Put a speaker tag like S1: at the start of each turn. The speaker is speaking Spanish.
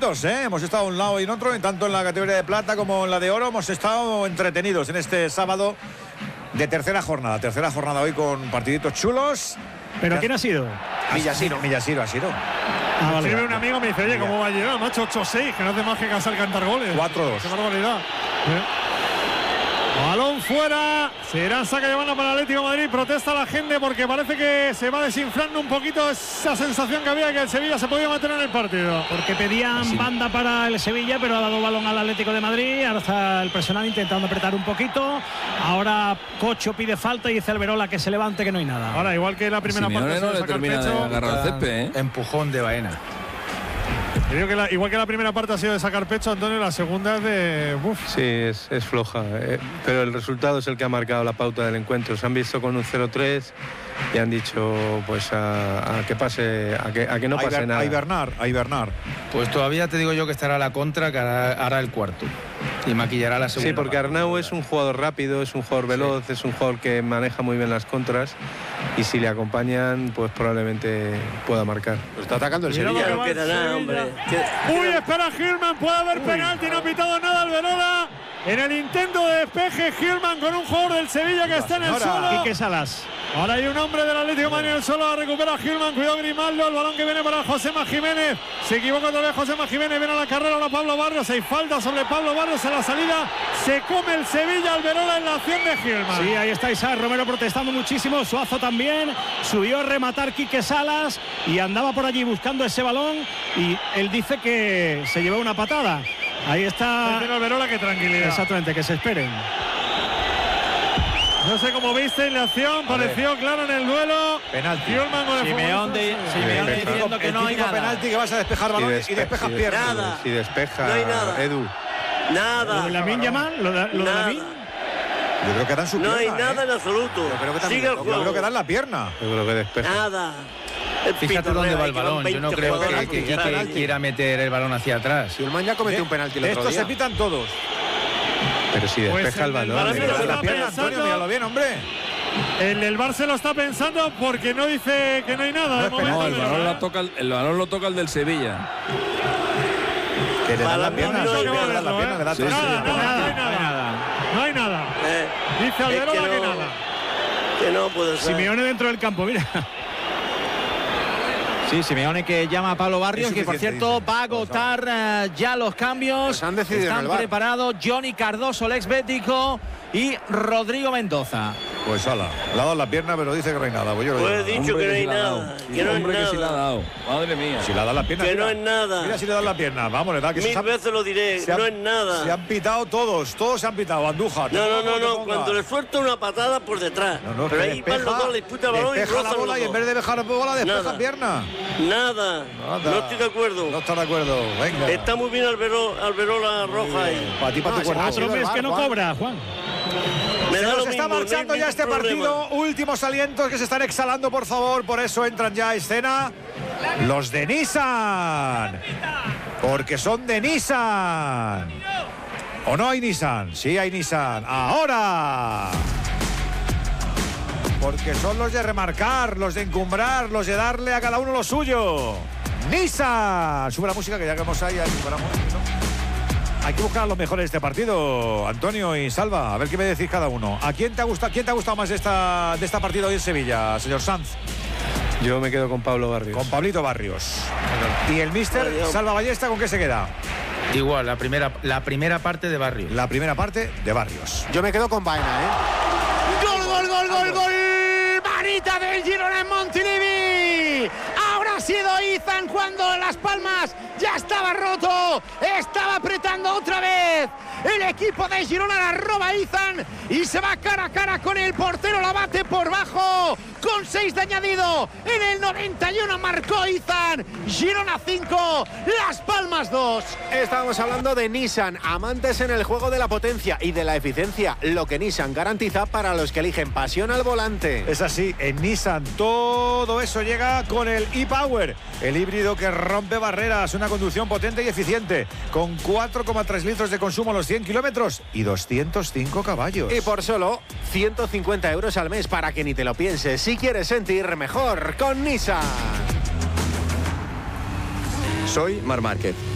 S1: contentos, ¿eh? Hemos estado a un lado y en otro, tanto en la categoría de plata como en la de oro. Hemos estado entretenidos en este sábado de tercera jornada hoy con partiditos chulos.
S2: ¿Pero quién ha sido?
S1: Millasiro ha sido.
S2: Vale.
S3: Escribe un amigo, me dice, oye, ¿cómo va a llegar? Macho, 8-6, que no hace más que cantar goles.
S1: 4-2.
S3: Qué barbaridad. Balón fuera, será saque de banda para el Atlético de Madrid. Protesta la gente porque parece que se va desinflando un poquito esa sensación que había que el Sevilla se podía meter en el partido.
S2: Porque pedían banda para el Sevilla, pero ha dado balón al Atlético de Madrid. Ahora está el personal intentando apretar un poquito. Ahora Cocho pide falta y dice Alberola que se levante, que no hay nada.
S3: Ahora, igual que la primera parte,
S4: no le termina de agarrar el césped, ¿eh?
S5: Empujón de Baena.
S3: Creo que igual que la primera parte ha sido de sacar pecho, Antonio, la segunda es de...
S6: Sí, es floja, pero el resultado es el que ha marcado la pauta del encuentro. Se han visto con un 0-3 y han dicho pues a que pase, a que no pase nada.
S1: A hibernar.
S5: Pues todavía te digo yo que estará la contra, que hará el cuarto y maquillará la segunda.
S6: Sí, porque Arnau es un jugador rápido, es un jugador veloz, es un jugador que maneja muy bien las contras y si le acompañan pues probablemente pueda marcar.
S7: Lo está atacando el Sevilla.
S3: No queda nada, hombre. Uy, espera Gilman, puede haber penalti, no ha pitado nada Alberola. En el intento de despeje, Gilman con un jugador del Sevilla que está en el suelo.
S2: Quique Salas.
S3: Ahora hay un hombre del Atlético de Madrid en el suelo, la recupera Gilman, cuidado Grimaldo, el balón que viene para Josema Jiménez. Se equivoca otra vez Josema Jiménez, viene a la carrera ahora Pablo Barrios, hay falta sobre Pablo Barrios en la salida. Se come el Sevilla, Alberola en la acción de Gilman.
S2: Sí, ahí está Isaac Romero protestando muchísimo, Suazo también. Subió a rematar Quique Salas y andaba por allí buscando ese balón y él dice que se llevó una patada. Ahí está
S3: Alberola, que tranquilidad.
S2: Exactamente, que se esperen.
S3: No sé cómo viste en la acción, pareció claro en el duelo.
S1: Penalti.
S4: Simeón diciendo que no hay nada.
S1: Penalti que vas a despejar balón y despejas piernas.
S6: Nada. Si despeja,
S8: no hay nada.
S6: Edu.
S8: Nada.
S2: ¿Lo de Lamine Yamal? ¿Lo de Lamine?
S1: Yo creo que dan su pierna.
S8: No hay nada en absoluto. Sigue el juego.
S1: Yo creo que dan la pierna.
S6: Yo creo que despeja.
S8: Nada.
S5: Fíjate dónde va el balón. Yo no creo que quiera meter el balón hacia atrás.
S7: Si el man ya cometió un penalti el otro día.
S1: Estos se pitan todos.
S6: Pero si despeja el balón.
S1: La pierna, Antonio, míralo bien, hombre.
S3: El del Barça lo está pensando porque no dice que no hay nada.
S4: No, el balón lo toca el del Sevilla.
S1: Que le dan la pierna.
S3: No hay nada. Dice Alberola que nada.
S8: Que no puede ser.
S2: Simeone dentro del campo, mira.
S9: Sí, Simeone que llama a Pablo Barrios, que por cierto va a agotar ya los cambios.
S7: Pues han decidido
S9: están preparados Johnny Cardoso, el ex bético, y Rodrigo Mendoza.
S1: Pues ala, le ha dado la pierna, pero dice que no hay nada. Pues yo
S8: he dicho que no hay nada. Que no hay nada.
S4: Que sí la ha dado. Madre mía.
S1: Si le ha dado la pierna.
S8: Que no es nada.
S1: Mira si le dan la pierna. Vamos, le da que
S8: Mil veces lo diré. No es nada.
S1: Se han pitado todos se han pitado. Andújar.
S8: No. Cuando le suelto una patada por detrás. Pero ahí van los dos, le disputa el balón y rozan
S1: la bola y en vez de dejar la bola, despeja pierna.
S8: Nada. No estoy de acuerdo.
S1: No está de acuerdo. Venga.
S8: Está muy bien Alberola Roja ahí.
S1: Para ti, para tu cuerpo.
S2: Otro mes que no cobra, Juan.
S1: Se nos está marchando ya este partido. Últimos alientos que se están exhalando, por favor. Por eso entran ya a escena los de Nissan. Porque son de Nissan. ¿O no hay Nissan? Sí hay Nissan. Ahora. Porque son los de remarcar, los de encumbrar, los de darle a cada uno lo suyo. Nissan. Sube la música que ya que hemos ahí. Hay que buscar a los mejores de este partido, Antonio y Salva. A ver qué me decís cada uno. ¿A quién te ha gustado más de esta partida hoy en Sevilla, señor Sanz?
S6: Yo me quedo con Pablo Barrios.
S1: Con Pablito Barrios. ¿Y el míster Salva Ballesta con qué se queda?
S5: Igual, la primera parte de Barrios.
S1: La primera parte de Barrios.
S7: Yo me quedo con Baena,
S9: ¡Gol! ¡Manita del Girona en Montilivi! Ahora ha sido Izan cuando Las Palmas ya estaba roto. Estaba apretando otra vez. El equipo de Girona la roba Izan y se va cara a cara con el portero. La bate por bajo con 6 de añadido. En el 91 marcó Izan. Girona 5, Las Palmas 2.
S7: Estamos hablando de Nissan, amantes en el juego de la potencia y de la eficiencia, lo que Nissan garantiza para los que eligen pasión al volante.
S1: Es así, en Nissan todo eso llega con el e-Power, el híbrido que rompe barreras, una conducción potente y eficiente, con 4,3 litros de consumo a los 100 kilómetros y 205 caballos.
S7: Y por solo 150 euros al mes, para que ni te lo pienses, si quieres sentir mejor con Nissan.
S10: Soy Marc Márquez